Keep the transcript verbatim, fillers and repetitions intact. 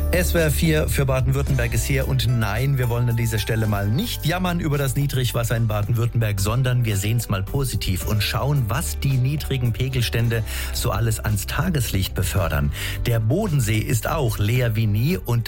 S W R vier für Baden-Württemberg ist hier und nein, wir wollen an dieser Stelle mal nicht jammern über das Niedrigwasser in Baden-Württemberg, sondern wir sehen es mal positiv und schauen, was die niedrigen Pegelstände so alles ans Tageslicht befördern. Der Bodensee ist auch leer wie nie und